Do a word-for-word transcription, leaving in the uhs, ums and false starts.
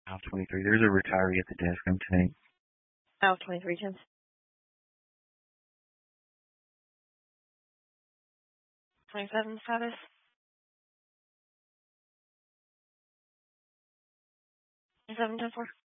Aisle twenty-three. There's a retiree at the desk. I'm tonight. Aisle twenty-three, Jens. twenty-seven status. twenty-seven, ten four.